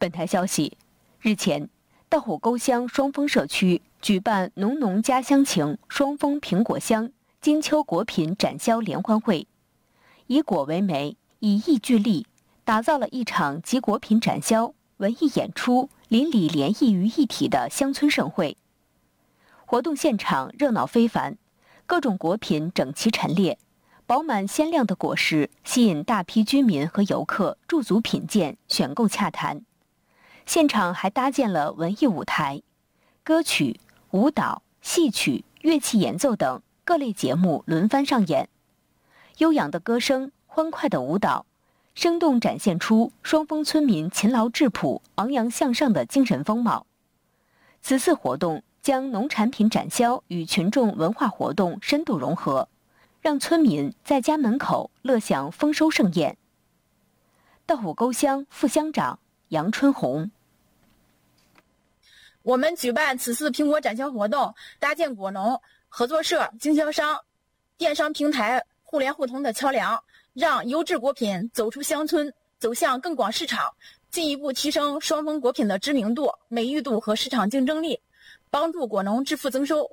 本台消息，日前，道虎沟乡双峰社区举办浓浓家乡情双峰苹果乡金秋果品展销联欢会，以果为媒，以艺聚力，打造了一场集果品展销、文艺演出、邻里联谊于一体的乡村盛会。活动现场热闹非凡，各种果品整齐陈列，饱满鲜亮的果实吸引大批居民和游客驻足品鉴、选购洽谈。现场还搭建了文艺舞台，歌曲、舞蹈、戏曲、乐器演奏等各类节目轮番上演。悠扬的歌声，欢快的舞蹈，生动展现出双峰村民勤劳质朴、昂扬向上的精神风貌。此次活动将农产品展销与群众文化活动深度融合，让村民在家门口乐享丰收盛宴。道虎沟乡副乡长杨春红。 我们举办此次苹果展销活动，搭建果农、合作社、经销商、电商平台互联互通的桥梁，让优质果品走出乡村，走向更广市场，进一步提升双峰果品的知名度、美誉度和市场竞争力，帮助果农致富增收。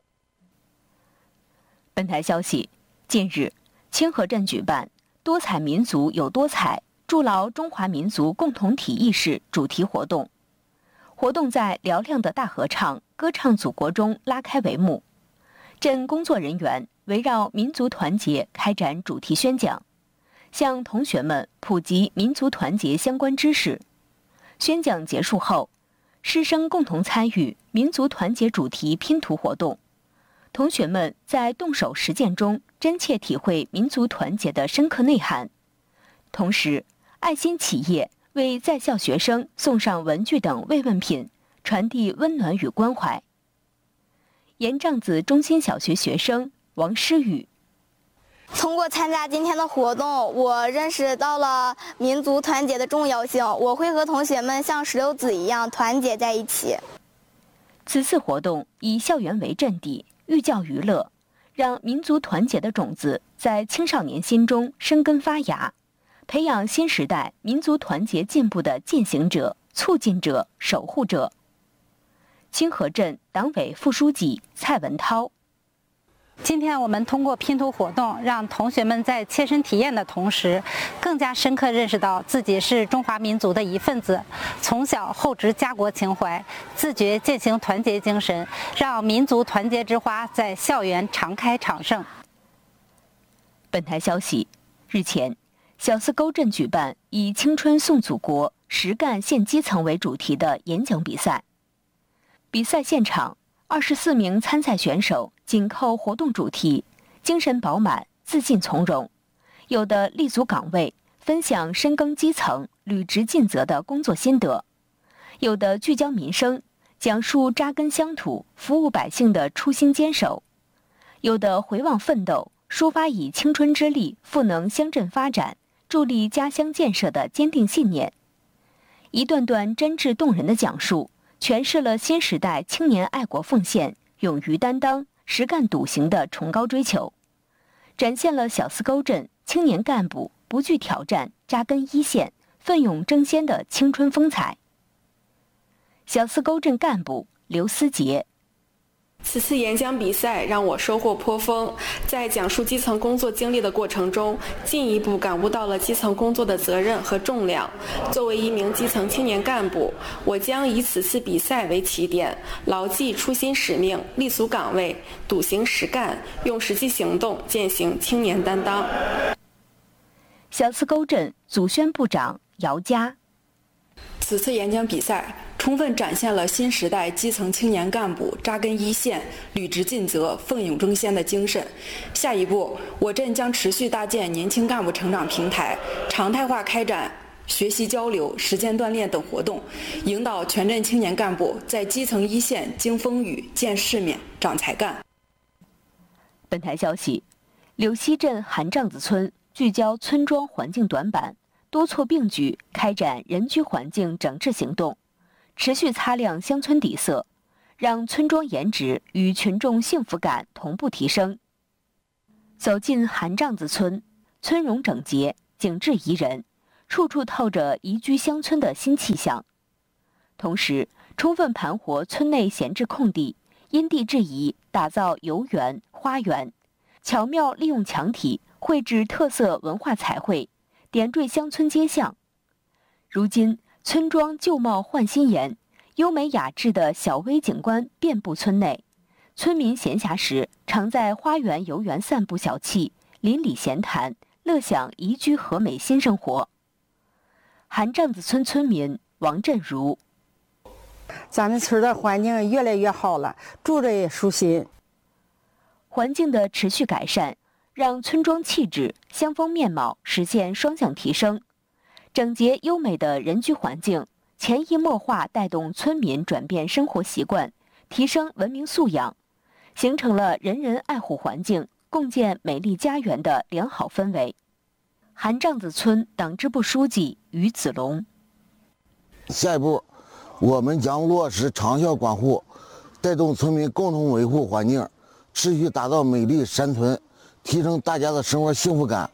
本台消息，近日，清河镇举办“多彩民族有多彩，筑牢中华民族共同体意识”主题活动。活动在嘹亮的大合唱、歌唱祖国中拉开帷幕。镇工作人员围绕民族团结开展主题宣讲，向同学们普及民族团结相关知识。宣讲结束后，师生共同参与民族团结主题拼图活动。同学们在动手实践中真切体会民族团结的深刻内涵。同时，爱心企业为在校学生送上文具等慰问品，传递温暖与关怀。盐瘴子中心小学学生王诗雨。 通过参加今天的活动，我认识到了民族团结的重要性，我会和同学们像石榴籽一样团结在一起。 此次活动以校园为阵地，寓教于乐，让民族团结的种子在青少年心中生根发芽，培养新时代民族团结进步的践行者、促进者、守护者。清河镇党委副书记蔡文涛。 今天我们通过拼图活动，让同学们在切身体验的同时，更加深刻认识到自己是中华民族的一份子，从小厚植家国情怀，自觉践行团结精神，让民族团结之花在校园常开常盛。 本台消息，日前，小泗沟镇举办以青春颂祖国、实干献基层为主题的演讲比赛。比赛现场，24名参赛选手紧扣活动主题，精神饱满、自信从容。有的立足岗位，分享深耕基层、履职尽责的工作心得；有的聚焦民生，讲述扎根乡土、服务百姓的初心坚守；有的回望奋斗，抒发以青春之力赋能乡镇发展、助力家乡建设的坚定信念。一段段真挚动人的讲述，诠释了新时代青年爱国奉献、勇于担当、实干笃行的崇高追求，展现了小泗沟镇青年干部不惧挑战、扎根一线、奋勇争先的青春风采。小泗沟镇干部刘思杰。 此次演讲比赛让我收获颇丰，在讲述基层工作经历的过程中，进一步感悟到了基层工作的责任和重量。作为一名基层青年干部，我将以此次比赛为起点，牢记初心使命，立足岗位，笃行实干，用实际行动践行青年担当。 小泗沟镇组宣部长姚佳。 此次演讲比赛充分展现了新时代基层青年干部扎根一线、履职尽责、奋勇争先的精神。下一步，我镇将持续搭建年轻干部成长平台，常态化开展学习交流、实践锻炼等活动，引导全镇青年干部在基层一线经风雨、见世面、长才干。 本台消息，柳溪镇韩帐子村聚焦村庄环境短板，多措并举开展人居环境整治行动，持续擦亮乡村底色，让村庄颜值与群众幸福感同步提升。走进韩帐子村，村容整洁，景致宜人，处处透着宜居乡村的新气象。 同时充分盘活村内闲置空地，因地制宜打造游园、花园，巧妙利用墙体绘制特色文化彩绘，点缀乡村街巷。如今村庄旧貌换新颜，优美雅致的小微景观遍布村内，村民闲暇时常在花园游园散步小憩，邻里闲谈，乐享宜居和美新生活。韩帐子村村民王振如： 咱们村的环境越来越好了，住着也舒心。 环境的持续改善，让村庄气质、乡风面貌实现双向提升。整洁优美的人居环境，潜移默化带动村民转变生活习惯，提升文明素养，形成了人人爱护环境、共建美丽家园的良好氛围。韩帐子村党支部书记于子龙： 下一步，我们将落实长效管护，带动村民共同维护环境，持续打造美丽山村，提升大家的生活幸福感。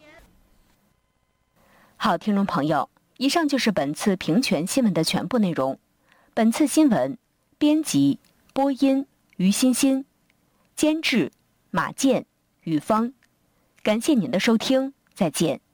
好，听众朋友，以上就是本次平权新闻的全部内容。本次新闻编辑、播音于欣欣，监制马健、雨芳。感谢您的收听，再见。